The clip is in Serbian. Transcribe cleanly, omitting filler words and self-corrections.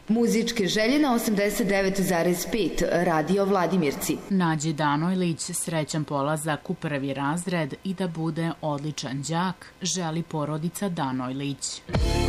Muzičke želje na 89,5 Radio Vladimirci. Nađi Danojlić srećan polazak u prvi razred i da bude odličan đak, želi porodica Danojlić.